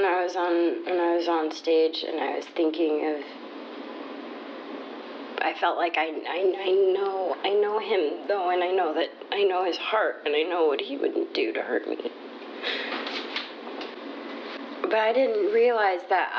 when I was on stage and I was thinking of, I felt like I know him though, and I know his heart, and I know what he wouldn't do to hurt me. But I didn't realize that